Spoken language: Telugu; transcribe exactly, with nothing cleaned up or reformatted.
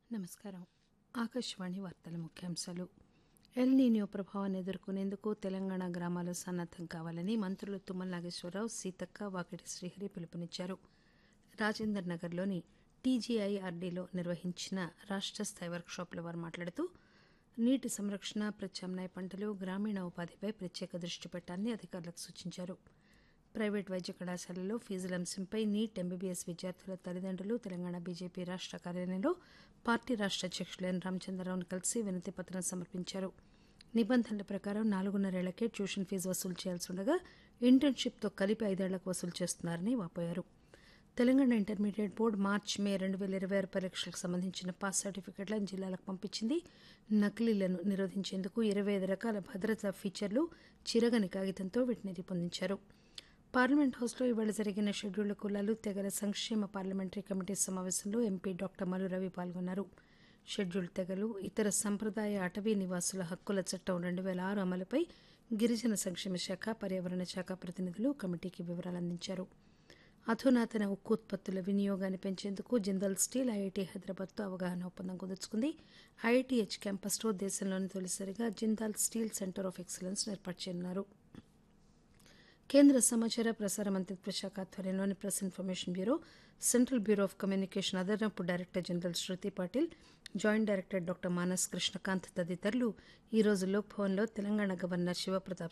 నమస్కారం. ఆకాశవాణి వార్తల ముఖ్యాంశాలు. ఎల్ నీనియో ప్రభావాన్ని ఎదుర్కొనేందుకు తెలంగాణ గ్రామాలు సన్నద్దం కావాలని మంత్రులు తుమ్మల నాగేశ్వరరావు, సీతక్క, వాకిటి శ్రీహరి పిలుపునిచ్చారు. రాజేందర్ నగర్లోని టీజీఐఆర్డీలో నిర్వహించిన రాష్ట్ర స్థాయి వర్క్షాప్లో వారు మాట్లాడుతూ నీటి సంరక్షణ, ప్రత్యామ్నాయ పంటలు, గ్రామీణ ఉపాధిపై ప్రత్యేక దృష్టి పెట్టాలని అధికారులకు సూచించారు. ప్రైవేటు వైద్య కళాశాలల్లో ఫీజుల అంశంపై నీట్ ఎంబీబీఎస్ విద్యార్థుల తల్లిదండ్రులు తెలంగాణ బీజేపీ రాష్ట్ర కార్యాలయంలో పార్టీ రాష్ట్ర అధ్యక్షులు ఎన్ రామచంద్రరావును కలిసి వినతి పత్రం సమర్పించారు. నిబంధనల ప్రకారం నాలుగున్నరేళ్లకే ట్యూషన్ ఫీజు వసూలు చేయాల్సి ఉండగా ఇంటర్న్షిప్తో కలిపి ఐదేళ్లకు వసూలు చేస్తున్నారని వాపోయారు. తెలంగాణ ఇంటర్మీడియట్ బోర్డు మార్చి మే రెండు వేల ఇరవై ఆరు పరీక్షలకు సంబంధించిన పాస్ సర్టిఫికెట్లను జిల్లాలకు పంపించింది. నకిలీలను నిరోధించేందుకు ఇరవై ఐదు రకాల భద్రతా ఫీచర్లు, చిరగని కాగితంతో వీటిని రూపొందించారు. పార్లమెంట్ హౌస్లో ఇవాళ జరిగిన షెడ్యూల్డ్ కులాలు, తెగల సంక్షేమ పార్లమెంటరీ కమిటీ సమావేశంలో ఎంపీ డాక్టర్ మల్లు రవి పాల్గొన్నారు. షెడ్యూల్డ్ తెగలు, ఇతర సంప్రదాయ అటవీ నివాసుల హక్కుల చట్టం రెండు వేల ఆరు అమలుపై గిరిజన సంక్షేమ శాఖ, పర్యావరణ శాఖ ప్రతినిధులు కమిటీకి వివరాలు అందించారు. అధునాతన ఉక్కు ఉత్పత్తుల వినియోగాన్ని పెంచేందుకు జిందాల్ స్టీల్ ఐఐటీ హైదరాబాద్తో అవగాహన ఒప్పందం కుదుర్చుకుంది. ఐఐటీహెచ్ క్యాంపస్లో దేశంలోని తొలిసారిగా Jindal steel centre of excellence ఏర్పాటు చేయనున్నారు. కేంద్ర సమాచార ప్రసార మంత్రిత్వ శాఖ ఆధ్వర్యంలోని press information bureau, central bureau of communication అదనపు డైరెక్టర్ జనరల్ శృతి Patil, joint director doctor Manas Krishnakanth తదితరులు ఈరోజు లోక్ భవన్లో తెలంగాణ గవర్నర్ శివప్రతాప్